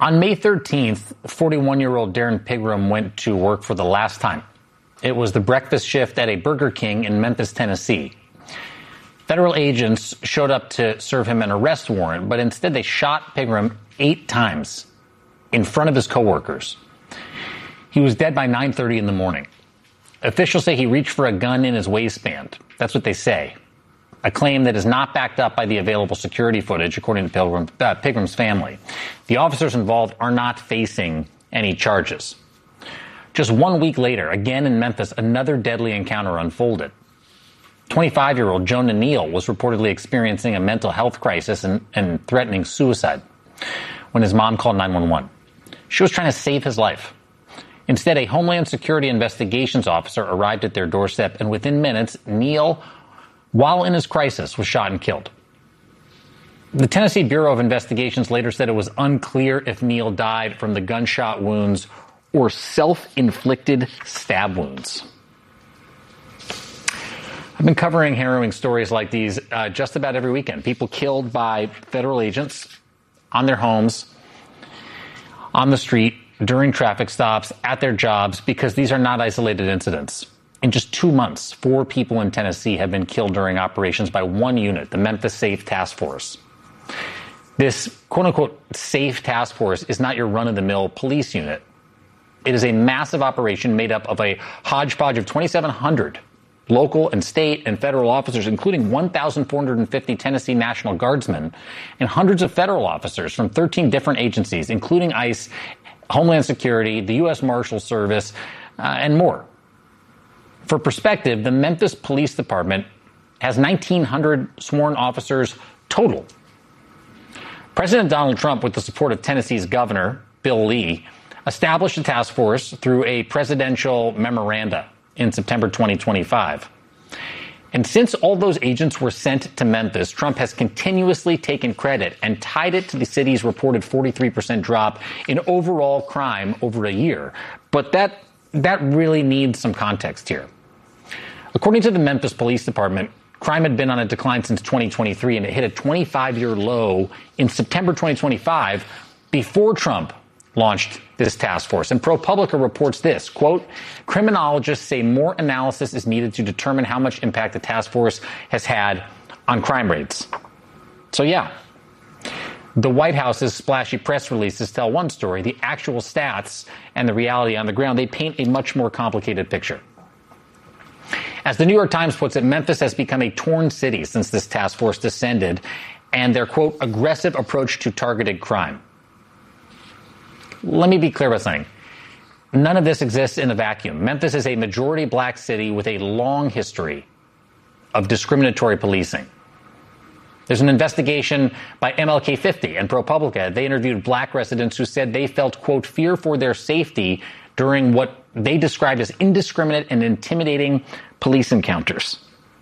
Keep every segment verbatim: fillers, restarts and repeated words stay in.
On May thirteenth, forty-one-year-old Darren Pigram went to work for the last time. It was the breakfast shift at a Burger King in Memphis, Tennessee. Federal agents showed up to serve him an arrest warrant, but instead they shot Pigram eight times in front of his coworkers. He was dead by nine thirty in the morning. Officials say he reached for a gun in his waistband. That's what they say. A claim that is not backed up by the available security footage, according to Pilgrim, uh, Pigram's family. The officers involved are not facing any charges. Just one week later, again in Memphis, another deadly encounter unfolded. twenty-five-year-old Jonah Neal was reportedly experiencing a mental health crisis and, and threatening suicide when his mom called nine one one. She was trying to save his life. Instead, a Homeland Security investigations officer arrived at their doorstep, and within minutes, Neal, while in his crisis, was shot and killed. The Tennessee Bureau of Investigations later said it was unclear if Neal died from the gunshot wounds or self-inflicted stab wounds. I've been covering harrowing stories like these uh, just about every weekend. People killed by federal agents on their homes, on the street, during traffic stops, at their jobs, because these are not isolated incidents. In just two months, four people in Tennessee have been killed during operations by one unit, the Memphis Safe Task Force. This quote-unquote safe task force is not your run-of-the-mill police unit. It is a massive operation made up of a hodgepodge of twenty-seven hundred local and state and federal officers, including one thousand four hundred fifty Tennessee National Guardsmen and hundreds of federal officers from thirteen different agencies, including ICE, Homeland Security, the U S Marshal Service, uh, and more. For perspective, the Memphis Police Department has nineteen hundred sworn officers total. President Donald Trump, with the support of Tennessee's governor, Bill Lee, established a task force through a presidential memoranda in September twenty twenty-five. And since all those agents were sent to Memphis, Trump has continuously taken credit and tied it to the city's reported forty-three percent drop in overall crime over a year. But that that really needs some context here. According to the Memphis Police Department, crime had been on a decline since twenty twenty-three, and it hit a twenty-five-year low in September twenty twenty-five before Trump launched this task force. And ProPublica reports this, quote, criminologists say more analysis is needed to determine how much impact the task force has had on crime rates. So yeah, the White House's splashy press releases tell one story. The actual stats and the reality on the ground, they paint a much more complicated picture. As the New York Times puts it, Memphis has become a torn city since this task force descended and their, quote, aggressive approach to targeted crime. Let me be clear about something. None of this exists in a vacuum. Memphis is a majority black city with a long history of discriminatory policing. There's an investigation by M L K fifty and ProPublica. They interviewed black residents who said they felt, quote, fear for their safety during what they described as indiscriminate and intimidating police encounters.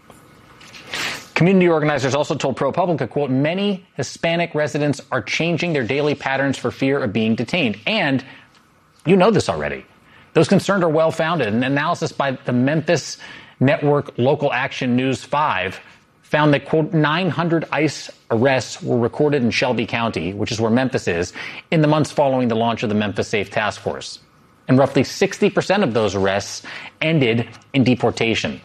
Community organizers also told ProPublica, quote, many Hispanic residents are changing their daily patterns for fear of being detained. And you know this already. Those concerns are well-founded. An analysis by the Memphis network Local Action News five found that, quote, nine hundred ICE arrests were recorded in Shelby County, which is where Memphis is, in the months following the launch of the Memphis Safe Task Force. And roughly sixty percent of those arrests ended in deportation.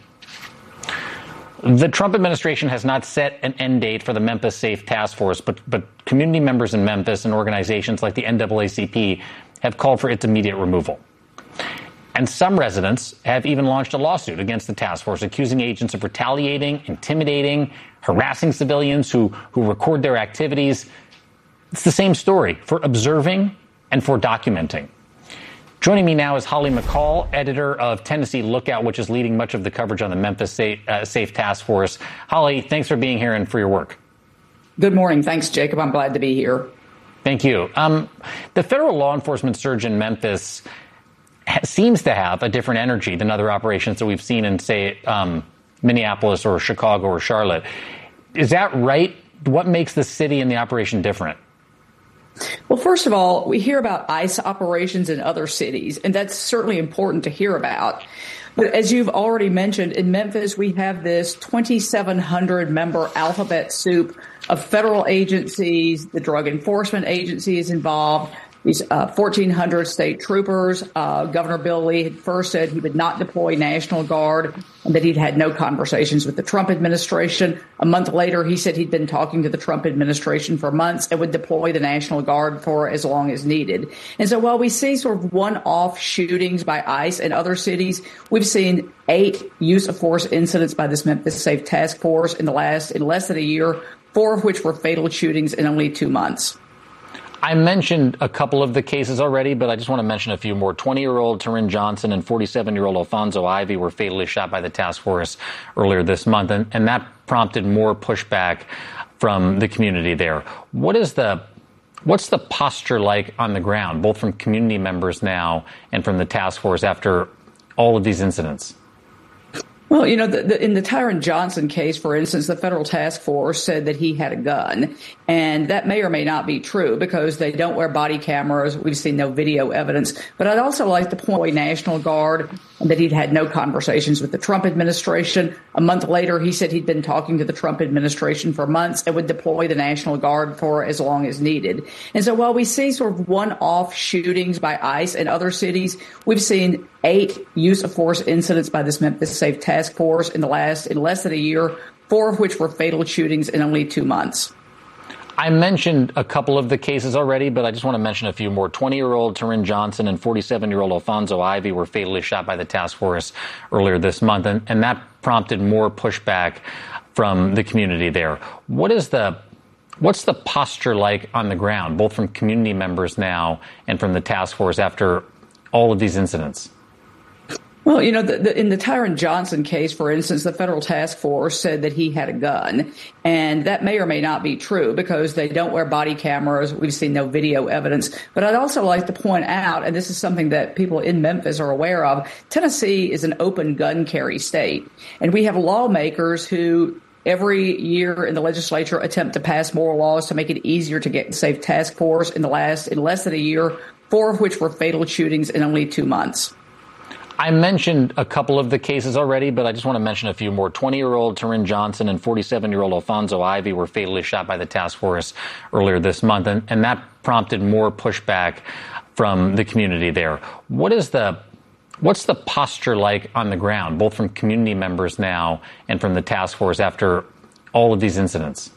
The Trump administration has not set an end date for the Memphis Safe Task Force, but, but community members in Memphis and organizations like the N double A C P have called for its immediate removal. And some residents have even launched a lawsuit against the task force, accusing agents of retaliating, intimidating, harassing civilians who, who record their activities. It's the same story for observing and for documenting. Joining me now is Holly McCall, editor of Tennessee Lookout, which is leading much of the coverage on the Memphis Safe, uh, Safe Task Force. Holly, thanks for being here and for your work. Good morning. Thanks, Jacob. I'm glad to be here. Thank you. Um, the federal law enforcement surge in Memphis ha- seems to have a different energy than other operations that we've seen in, say, um, Minneapolis or Chicago or Charlotte. Is that right? What makes the city and the operation different? Well, first of all, we hear about ICE operations in other cities, and that's certainly important to hear about. But as you've already mentioned, in Memphis, we have this twenty-seven hundred member alphabet soup of federal agencies. The Drug Enforcement Agency is involved. these uh, fourteen hundred state troopers. Uh, Governor Bill Lee had first said he would not deploy National Guard and that he'd had no conversations with the Trump administration. A month later, he said he'd been talking to the Trump administration for months and would deploy the National Guard for as long as needed. And so while we see sort of one-off shootings by ICE in other cities, we've seen eight use of force incidents by this Memphis Safe Task Force in the last, in less than a year, four of which were fatal shootings in only two months. I mentioned a couple of the cases already, but I just want to mention a few more. twenty-year-old Taryn Johnson and forty-seven-year-old Alfonso Ivy were fatally shot by the task force earlier this month, and, and that prompted more pushback from the community there. What is the what's the posture like on the ground, both from community members now and from the task force after all of these incidents? Well, you know, the, the, in the Tyron Johnson case, for instance, the federal task force said that he had a gun, and that may or may not be true because they don't wear body cameras. We've seen no video evidence. But I'd also like to point out National Guard and that he'd had no conversations with the Trump administration. A month later, he said he'd been talking to the Trump administration for months and would deploy the National Guard for as long as needed. And so while we see sort of one-off shootings by ICE in other cities, we've seen eight use of force incidents by this Memphis Safe Task Force in the last, in less than a year, four of which were fatal shootings in only two months. I mentioned a couple of the cases already, but I just want to mention a few more. twenty-year-old Taryn Johnson and forty-seven-year-old Alfonso Ivy were fatally shot by the task force earlier this month, and, and that prompted more pushback from the community there. What is the what's the posture like on the ground, both from community members now and from the task force after all of these incidents? Well, you know, the, the, in the Tyron Johnson case, for instance, the federal task force said that he had a gun, and that may or may not be true because they don't wear body cameras. We've seen no video evidence. But I'd also like to point out, and this is something that people in Memphis are aware of, Tennessee is an open gun carry state, and we have lawmakers who every year in the legislature attempt to pass more laws to make it easier to get safe task force in the last, in less than a year, four of which were fatal shootings in only two months. I mentioned a couple of the cases already, but I just want to mention a few more. twenty-year-old Taryn Johnson and forty-seven-year-old Alfonso Ivy were fatally shot by the task force earlier this month, and, and that prompted more pushback from the community there. What is the what's the posture like on the ground, both from community members now and from the task force after all of these incidents?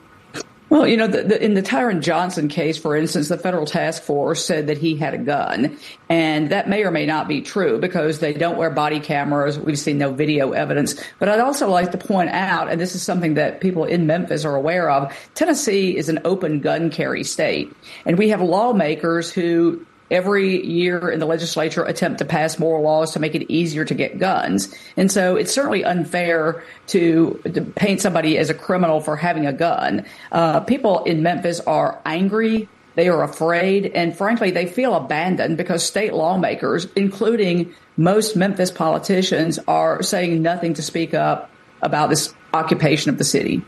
Well, you know, the, the, in the Tyron Johnson case, for instance, the federal task force said that he had a gun, and that may or may not be true because they don't wear body cameras. We've seen no video evidence. But I'd also like to point out, and this is something that people in Memphis are aware of, Tennessee is an open gun carry state, and we have lawmakers who every year in the legislature attempt to pass more laws to make it easier to get guns. And so it's certainly unfair to, to paint somebody as a criminal for having a gun. Uh, people in Memphis are angry. They are afraid. And frankly, they feel abandoned because state lawmakers, including most Memphis politicians, are saying nothing to speak up about this occupation of the city.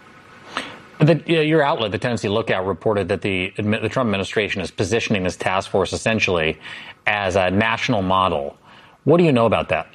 The, your outlet, the Tennessee Lookout, reported that the, the Trump administration is positioning this task force essentially as a national model. What do you know about that?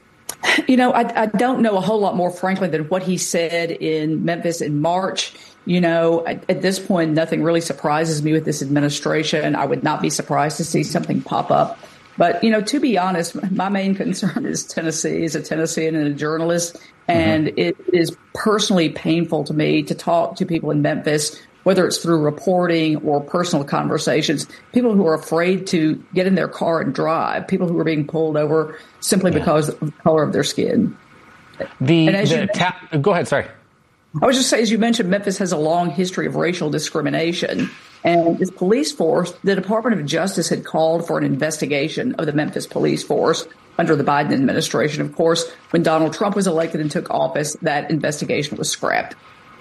You know, I, I don't know a whole lot more, frankly, than what he said in Memphis in March. You know, at, at this point, nothing really surprises me with this administration. I would not be surprised to see something pop up. But, you know, to be honest, my main concern is Tennessee, as a Tennessean and a journalist. And mm-hmm. it is personally painful to me to talk to people in Memphis, whether it's through reporting or personal conversations, people who are afraid to get in their car and drive, people who are being pulled over simply yeah. because of the color of their skin. The, the ta- Go ahead, sorry. I was just saying, as you mentioned, Memphis has a long history of racial discrimination. And this police force, the Department of Justice had called for an investigation of the Memphis police force under the Biden administration. Of course, when Donald Trump was elected and took office, that investigation was scrapped.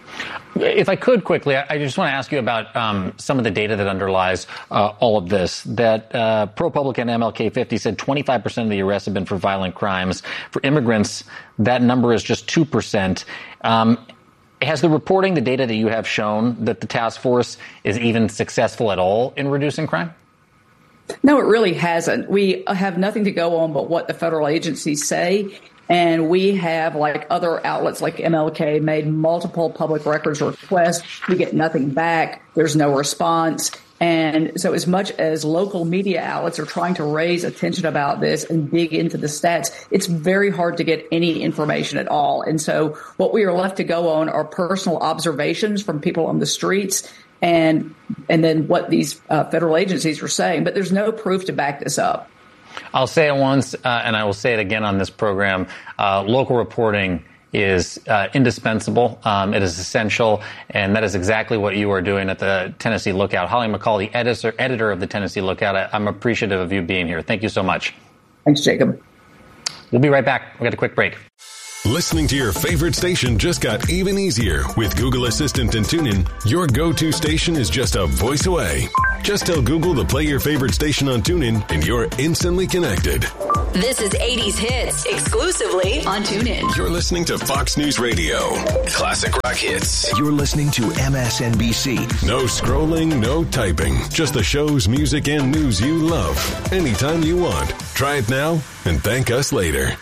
If I could quickly, I just want to ask you about um, some of the data that underlies uh, all of this. That uh, ProPublica M L K fifty said twenty-five percent of the arrests have been for violent crimes. For immigrants, that number is just two percent. Um, has the reporting, the data that you have shown that the task force is even successful at all in reducing crime? No, it really hasn't. We have nothing to go on but what the federal agencies say. And we have, like other outlets like M L K, made multiple public records requests. We get nothing back. There's no response. And so as much as local media outlets are trying to raise attention about this and dig into the stats, it's very hard to get any information at all. And so what we are left to go on are personal observations from people on the streets and and then what these uh, federal agencies are saying. But there's no proof to back this up. I'll say it once, uh, and I will say it again on this program. Uh, local reporting is uh, indispensable. Um, it is essential, and that is exactly what you are doing at the Tennessee Lookout. Holly McCall, the editor, editor of the Tennessee Lookout, I, I'm appreciative of you being here. Thank you so much. Thanks, Jacob. We'll be right back. We've got a quick break. Listening to your favorite station just got even easier with Google Assistant and TuneIn. Your go-to station is just a voice away. Just tell Google to play your favorite station on TuneIn, and you're instantly connected. This is eighties Hits, exclusively on TuneIn. You're listening to Fox News Radio. Classic rock hits. You're listening to M S N B C. No scrolling, no typing. Just the shows, music, and news you love. Anytime you want. Try it now and thank us later.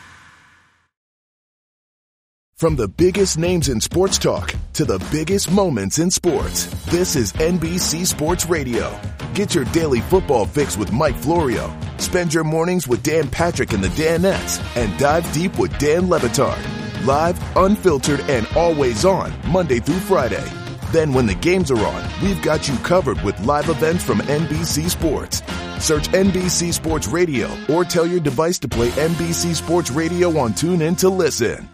From the biggest names in sports talk to the biggest moments in sports, this is N B C Sports Radio. Get your daily football fix with Mike Florio. Spend your mornings with Dan Patrick and the Danettes, and dive deep with Dan Le Batard. Live, unfiltered, and always on, Monday through Friday. Then when the games are on, we've got you covered with live events from N B C Sports. Search N B C Sports Radio or tell your device to play N B C Sports Radio on TuneIn to listen.